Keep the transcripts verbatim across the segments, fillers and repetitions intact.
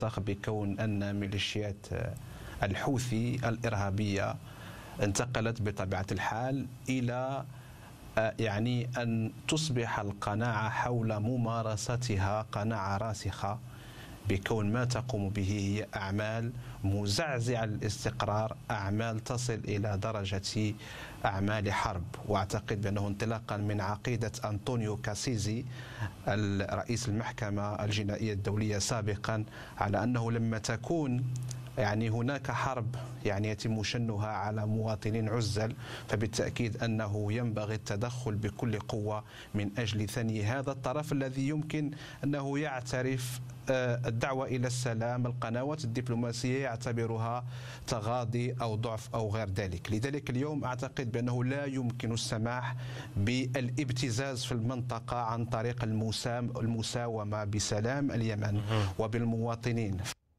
بكون أن ميليشيات الحوثي الإرهابية انتقلت بطبيعة الحال إلى يعني أن تصبح القناعة حول ممارستها قناعة راسخة بكون ما تقوم به هي أعمال مزعزعة للاستقرار، أعمال تصل إلى درجة أعمال حرب. وأعتقد بأنه انطلاقا من عقيدة أنطونيو كاسيزي رئيس المحكمة الجنائية الدولية سابقا على أنه لما تكون يعني هناك حرب يعني يتم شنها على مواطنين عزل، فبالتأكيد أنه ينبغي التدخل بكل قوة من أجل ثني هذا الطرف الذي يمكن أنه يعترف الدعوة إلى السلام. القنوات الدبلوماسية يعتبرها تغاضي أو ضعف أو غير ذلك. لذلك اليوم أعتقد بأنه لا يمكن السماح بالابتزاز في المنطقة عن طريق المساومة بسلام اليمن وبالمواطنين.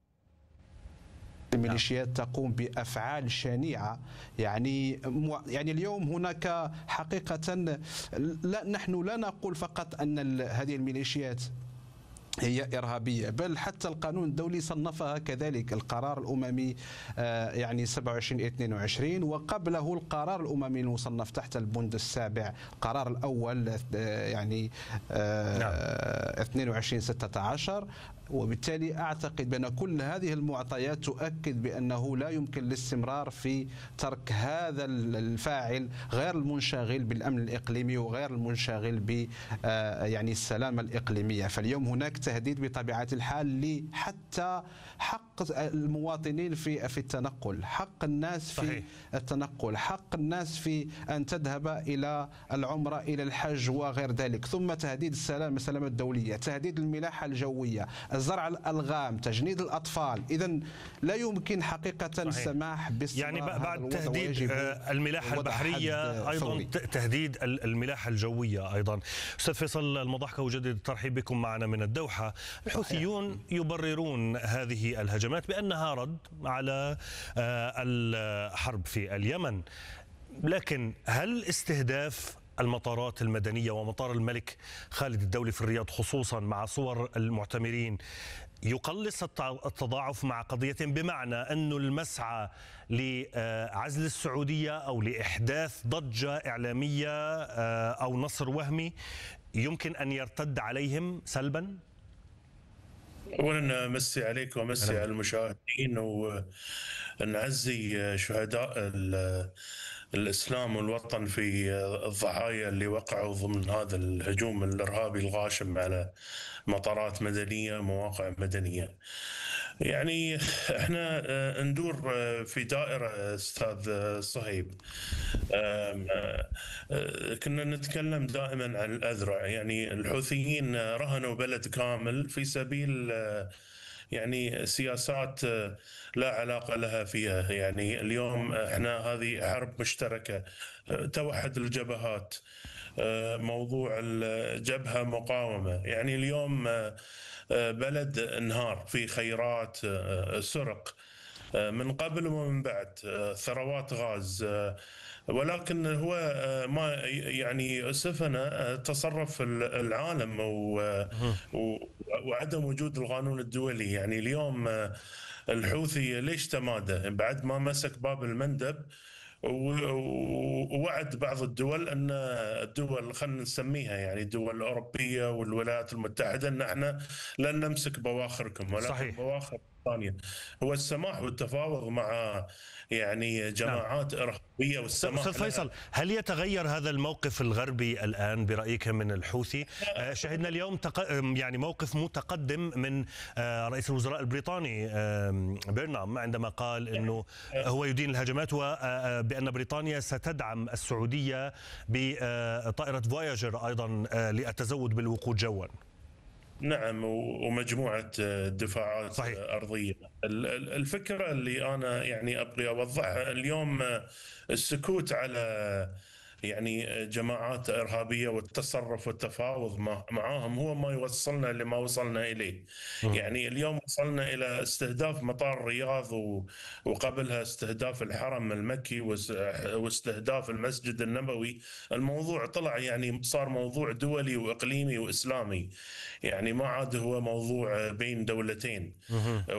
الميليشيات تقوم بأفعال شنيعة، يعني يعني اليوم هناك حقيقة لا نحن لا نقول فقط أن هذه الميليشيات هي إرهابية، بل حتى القانون الدولي صنفها كذلك، القرار الأممي يعني سبعة وعشرين اثنين وعشرين، وقبله القرار الأممي المصنف تحت البند السابع، القرار الأول يعني اثنين وعشرين ستة عشر. وبالتالي أعتقد بأن كل هذه المعطيات تؤكد بأنه لا يمكن الاستمرار في ترك هذا الفاعل غير المنشغل بالأمن الإقليمي وغير المنشغل ب يعني السلامة الإقليمية. فاليوم هناك تهديد بطبيعة الحال لحتى حق المواطنين في في التنقل، حق الناس في صحيح. التنقل، حق الناس في أن تذهب إلى العمرة إلى الحج وغير ذلك، ثم تهديد السلام السلامة الدولية، تهديد الملاحة الجوية، زرع الألغام، تجنيد الأطفال. إذن لا يمكن حقيقة صحيح. السماح باستمرار يعني بعد تهديد الملاحة البحرية أيضا فوري. تهديد الملاحة الجوية أيضا. أستاذ فيصل المضحكة، أجدد الترحيب بكم معنا من الدوحة. الحوثيون يبررون هذه الهجمات بأنها رد على الحرب في اليمن، لكن هل استهداف المطارات المدنية ومطار الملك خالد الدولي في الرياض خصوصا مع صور المعتمرين يقلص التضاعف مع قضية، بمعنى أن المسعى لعزل السعودية أو لإحداث ضجة إعلامية أو نصر وهمي يمكن أن يرتد عليهم سلبا؟ أولا مسي عليك ومسي على المشاهدين، ونعزي شهداء الإسلام والوطن في الضحايا اللي وقعوا ضمن هذا الهجوم الإرهابي الغاشم على مطارات مدنية ومواقع مدنية. يعني احنا ندور في دائرة أستاذ صهيب، كنا نتكلم دائما عن الأذرع. يعني الحوثيين رهنوا بلد كامل في سبيل يعني سياسات لا علاقة لها فيها. يعني اليوم احنا هذه حرب مشتركة، توحد الجبهات، موضوع الجبهة مقاومة. يعني اليوم بلد انهار في خيرات، سرق من قبل ومن بعد، ثروات غاز، ولكن هو ما يعني سفنا تصرف العالم وعدم وجود القانون الدولي. يعني اليوم الحوثي ليش تمادى بعد ما مسك باب المندب ووعد بعض الدول أن الدول خلينا نسميها يعني الدول الأوروبية والولايات المتحدة أن احنا لن نمسك بواخركم، ولكن بواخر ثانية هو السماح والتفاوض مع يعني جماعات نعم. إرهابية والسماح. أستاذ فيصل، هل يتغير هذا الموقف الغربي الآن برأيك من الحوثي؟ شهدنا اليوم تق... يعني موقف متقدم من رئيس الوزراء البريطاني بيرنام عندما قال أنه هو يدين الهجمات وبأن بريطانيا ستدعم السعودية بطائرة فواياجر أيضا للتزود بالوقود جوا. نعم، ومجموعة دفاعات صحيح. أرضية. الفكرة اللي أنا يعني أبغي أوضحها اليوم، السكوت على يعني جماعات إرهابية والتصرف والتفاوض معاهم هو ما يوصلنا لما وصلنا إليه. م. يعني اليوم وصلنا إلى استهداف مطار الرياض، وقبلها استهداف الحرم المكي واستهداف المسجد النبوي. الموضوع طلع يعني صار موضوع دولي وإقليمي وإسلامي، يعني ما عاد هو موضوع بين دولتين. م.